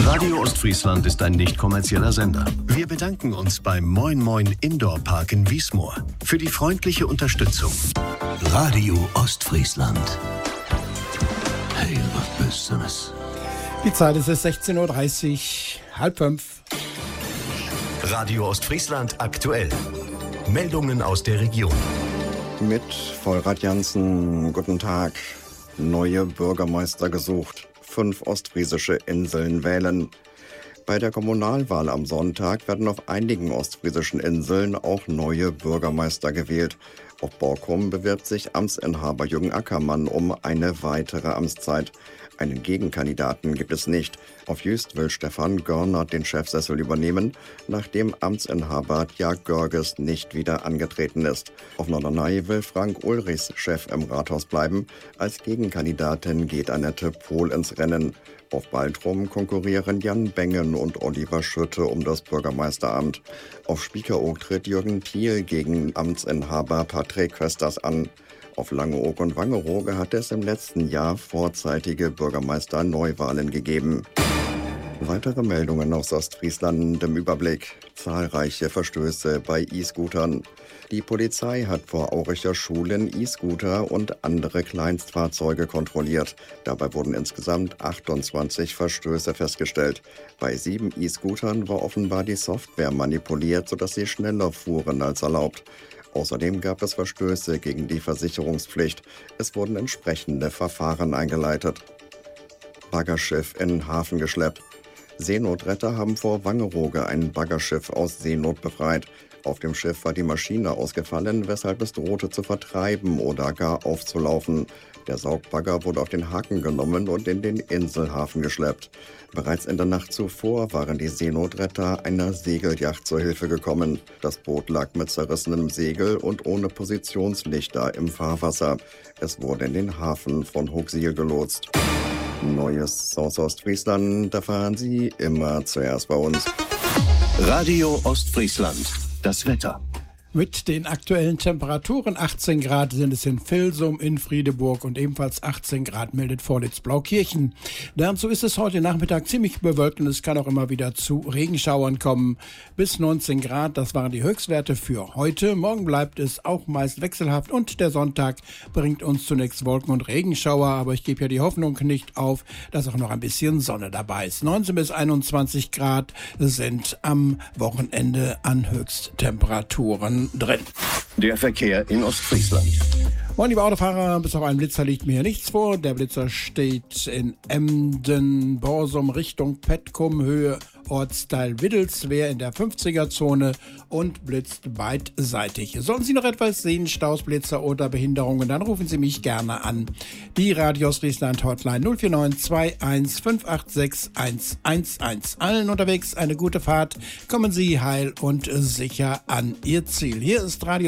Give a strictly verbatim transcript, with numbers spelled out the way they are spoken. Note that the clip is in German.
Radio Ostfriesland ist ein nicht kommerzieller Sender. Wir bedanken uns beim Moin Moin Indoor Park in Wiesmoor für die freundliche Unterstützung. Radio Ostfriesland. Hey, was Besseres. Die Zeit ist es sechzehn Uhr dreißig, halb fünf. Radio Ostfriesland aktuell. Meldungen aus der Region. Mit Vollrad Jansen, guten Tag. Neue Bürgermeister gesucht. Fünf ostfriesische Inseln wählen. Bei der Kommunalwahl am Sonntag werden auf einigen ostfriesischen Inseln auch neue Bürgermeister gewählt. Auf Borkum bewirbt sich Amtsinhaber Jürgen Ackermann um eine weitere Amtszeit. Einen Gegenkandidaten gibt es nicht. Auf Jüst will Stefan Görner den Chefsessel übernehmen, nachdem Amtsinhaber Tjag Görges nicht wieder angetreten ist. Auf Norderney will Frank Ulrichs Chef im Rathaus bleiben. Als Gegenkandidatin geht Annette Pohl ins Rennen. Auf Baltrum konkurrieren Jan Bengen und Oliver Schütte um das Bürgermeisteramt. Auf Spiekeroog tritt Jürgen Thiel gegen Amtsinhaber Patrick Kösters an. Auf Langeoog und Wangerooge hat es im letzten Jahr vorzeitige Bürgermeister-Neuwahlen gegeben. Weitere Meldungen aus Ostfriesland im Überblick. Zahlreiche Verstöße bei E-Scootern. Die Polizei hat vor Auricher Schulen E-Scooter und andere Kleinstfahrzeuge kontrolliert. Dabei wurden insgesamt achtundzwanzig Verstöße festgestellt. Bei sieben E-Scootern war offenbar die Software manipuliert, sodass sie schneller fuhren als erlaubt. Außerdem gab es Verstöße gegen die Versicherungspflicht. Es wurden entsprechende Verfahren eingeleitet. Baggerschiff in Hafen geschleppt. Seenotretter haben vor Wangerooge ein Baggerschiff aus Seenot befreit. Auf dem Schiff war die Maschine ausgefallen, weshalb es drohte zu vertreiben oder gar aufzulaufen. Der Saugbagger wurde auf den Haken genommen und in den Inselhafen geschleppt. Bereits in der Nacht zuvor waren die Seenotretter einer Segelyacht zur Hilfe gekommen. Das Boot lag mit zerrissenem Segel und ohne Positionslichter im Fahrwasser. Es wurde in den Hafen von Hooksiel gelotst. Neues aus Ostfriesland erfahren Sie immer zuerst bei uns. Radio Ostfriesland. Das Wetter. Mit den aktuellen Temperaturen achtzehn Grad sind es in Vilsum, in Friedeburg und ebenfalls achtzehn Grad meldet Vorlitz-Blaukirchen. Dazu ist es heute Nachmittag ziemlich bewölkt und es kann auch immer wieder zu Regenschauern kommen. Bis neunzehn Grad, das waren die Höchstwerte für heute. Morgen bleibt es auch meist wechselhaft und der Sonntag bringt uns zunächst Wolken- und Regenschauer, aber ich gebe ja die Hoffnung nicht auf, dass auch noch ein bisschen Sonne dabei ist. neunzehn bis einundzwanzig Grad sind am Wochenende an Höchsttemperaturen drin. Der Verkehr in Ostfriesland. Moin, liebe Autofahrer, bis auf einen Blitzer liegt mir hier nichts vor. Der Blitzer steht in Emden, Borsum, Richtung Petkum, Höhe Ortsteil Widdelswehr in der fünfziger-Zone und blitzt beidseitig. Sollen Sie noch etwas sehen, Staus, Blitzer oder Behinderungen, dann rufen Sie mich gerne an. Die Radio Ostfriesland Hotline null vier neun zwei eins fünf acht sechs eins eins eins. Allen unterwegs eine gute Fahrt. Kommen Sie heil und sicher an Ihr Ziel. Hier ist Radio